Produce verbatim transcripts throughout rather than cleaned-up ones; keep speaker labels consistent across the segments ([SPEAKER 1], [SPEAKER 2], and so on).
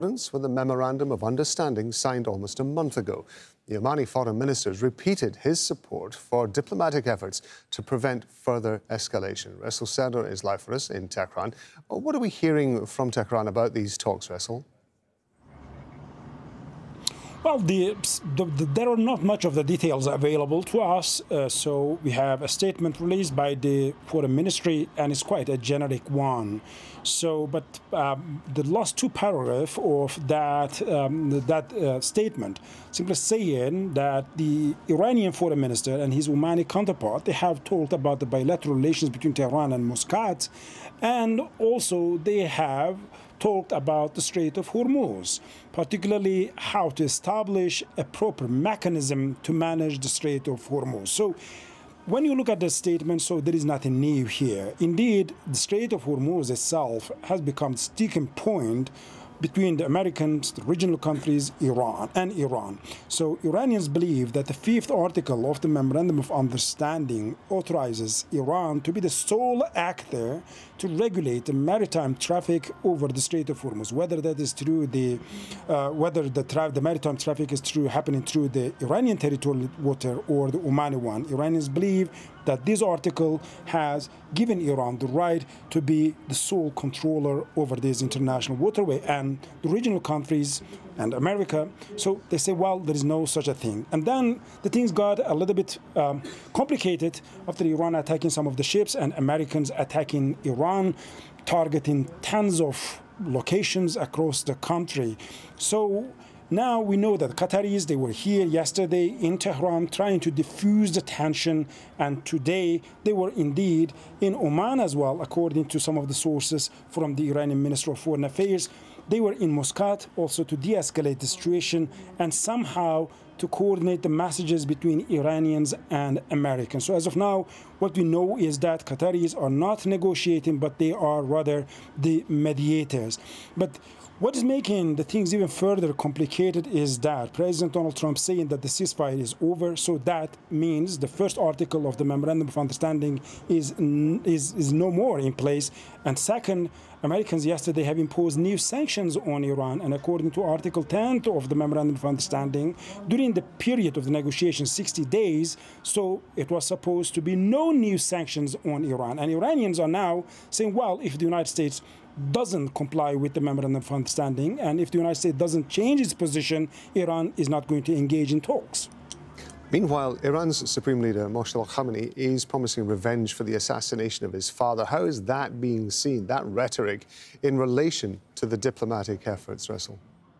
[SPEAKER 1] with a memorandum of understanding signed almost a month ago. The Omani foreign minister repeated his support for diplomatic efforts to prevent further escalation. Ressel Serdar is live for us in Tehran. What are we hearing from Tehran about these talks, Ressel?
[SPEAKER 2] Well, the, the, the, there are not much of the details available to us, uh, so we have a statement released by the Foreign Ministry, and it's quite a generic one. So, but um, the last two paragraphs of that um, that uh, statement simply saying that the Iranian Foreign Minister and his Omani counterpart, they have talked about the bilateral relations between Tehran and Muscat, and also they have talked about the Strait of Hormuz, particularly how to establish a proper mechanism to manage the Strait of Hormuz. So when you look at the statement, so there is nothing new here. Indeed, the Strait of Hormuz itself has become the sticking point between the Americans, the regional countries, Iran, and Iran. So Iranians believe that the fifth article of the Memorandum of Understanding authorizes Iran to be the sole actor to regulate the maritime traffic over the Strait of Hormuz, whether that is through the, uh, whether the, tra the maritime traffic is through happening through the Iranian territorial water or the Omani one. Iranians believe that this article has given Iran the right to be the sole controller over this international waterway, and the regional countries and America. So they say, well, there is no such a thing. And then the things got a little bit um, complicated after Iran attacking some of the ships and Americans attacking Iran, targeting tens of locations across the country. So now we know that Qataris, they were here yesterday in Tehran trying to diffuse the tension, and today they were indeed in Oman as well, according to some of the sources from the Iranian Ministry of Foreign Affairs. They were in Muscat also to de-escalate the situation and somehow to coordinate the messages between Iranians and Americans. So as of now, what we know is that Qataris are not negotiating, but they are rather the mediators. But what is making the things even further complicated is that President Donald Trump saying that the ceasefire is over, so that means the first article of the Memorandum of Understanding is, is, is no more in place. And second, Americans yesterday have imposed new sanctions on Iran, and according to Article ten of the Memorandum of Understanding, during the period of the negotiations, sixty days, so it was supposed to be no new sanctions on Iran. And Iranians are now saying, well, if the United States doesn't comply with the Memorandum of Understanding, and if the United States doesn't change its position, Iran is not going to engage in talks.
[SPEAKER 1] Meanwhile, Iran's Supreme Leader, Moshtaba Khamenei, is promising revenge for the assassination of his father. How is that being seen, that rhetoric, in relation to the diplomatic efforts, Ressel?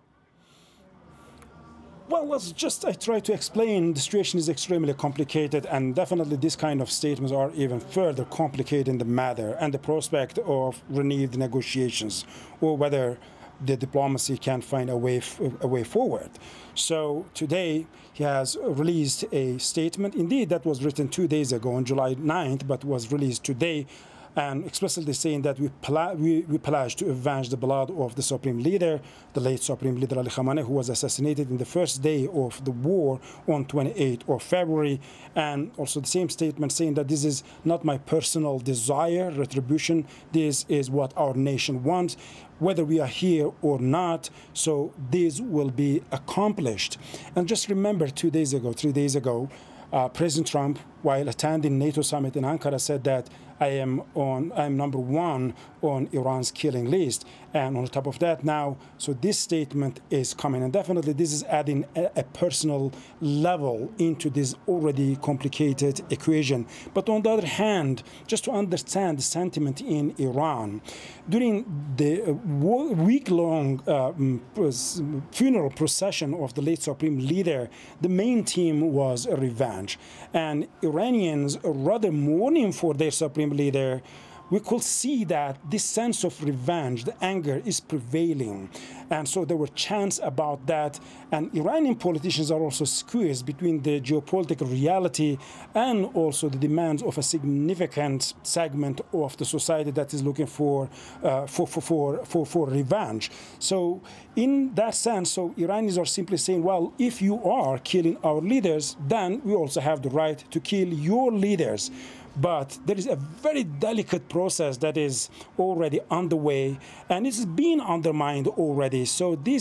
[SPEAKER 2] Well, let's just I try to explain. The situation is extremely complicated, and definitely this kind of statements are even further complicating the matter and the prospect of renewed negotiations, or whether the diplomacy can find a way, a way forward. So today he has released a statement. Indeed, that was written two days ago on July ninth, but was released today, and explicitly saying that we, we, we pledge to avenge the blood of the Supreme Leader, the late Supreme Leader Ali Khamenei, who was assassinated in the first day of the war on twenty-eighth of February. And also the same statement saying that this is not my personal desire, retribution, this is what our nation wants, whether we are here or not, so this will be accomplished. And just remember two days ago, three days ago, uh, President Trump, while attending NATO summit in Ankara, said that I am on, I'm number one on Iran's killing list. And on top of that now, so this statement is coming. And definitely this is adding a, a personal level into this already complicated equation. But on the other hand, just to understand the sentiment in Iran, during the week-long uh, funeral procession of the late Supreme Leader, the main theme was revenge. And Iranians, rather mourning for their Supreme Leader, we could see that this sense of revenge, the anger, is prevailing. And so there were chants about that. And Iranian politicians are also squeezed between the geopolitical reality and also the demands of a significant segment of the society that is looking for, uh, for, for, for, for, for revenge. So in that sense, so Iranians are simply saying, well, if you are killing our leaders, then we also have the right to kill your leaders. But there is a very delicate process that is already underway, and it's been undermined already. So this